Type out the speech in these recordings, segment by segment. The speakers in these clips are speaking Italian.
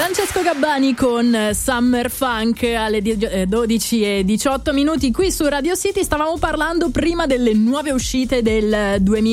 Francesco Gabbani con Summer Funk alle 12:18 qui su Radio City. Stavamo parlando prima delle nuove uscite del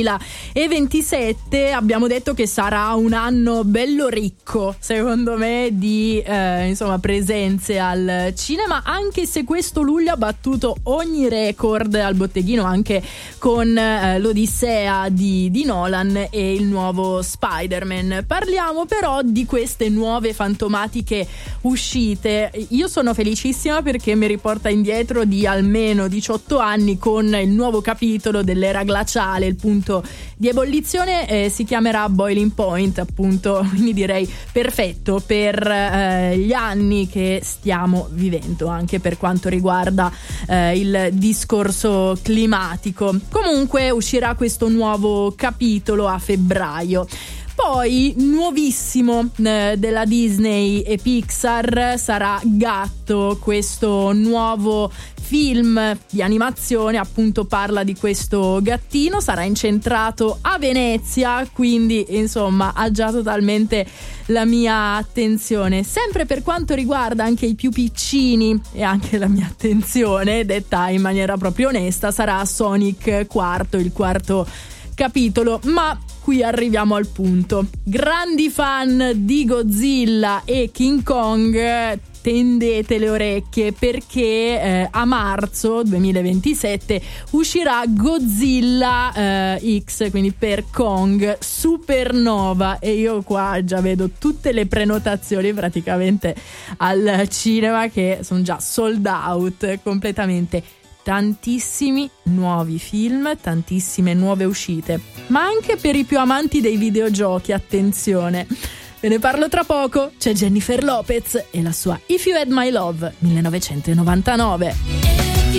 2027. Abbiamo detto che sarà un anno bello ricco, secondo me, di presenze al cinema, anche se questo luglio ha battuto ogni record al botteghino, anche con l'Odissea di Nolan e il nuovo Spider-Man. Parliamo però di queste nuove fantomatiche uscite. Io sono felicissima perché mi riporta indietro di almeno 18 anni con il nuovo capitolo dell'era glaciale, il punto di ebollizione, si chiamerà Boiling Point, appunto, quindi direi perfetto per gli anni che stiamo vivendo, anche per quanto riguarda il discorso climatico. Comunque uscirà questo nuovo capitolo a febbraio. Poi nuovissimo della Disney e Pixar sarà Gatto, questo nuovo film di animazione, appunto parla di questo gattino, sarà incentrato a Venezia, quindi insomma ha già totalmente la mia attenzione. Sempre per quanto riguarda anche i più piccini e anche la mia attenzione, detta in maniera proprio onesta, sarà Sonic quarto, il quarto capitolo, ma qui arriviamo al punto. Grandi fan di Godzilla e King Kong, tendete le orecchie perché a marzo 2027 uscirà Godzilla X, quindi per Kong Supernova, e io qua già vedo tutte le prenotazioni praticamente al cinema che sono già sold out completamente. Tantissimi nuovi film, tantissime nuove uscite, ma anche per i più amanti dei videogiochi, attenzione. Ve ne parlo tra poco. C'è Jennifer Lopez e la sua If You Had My Love 1999.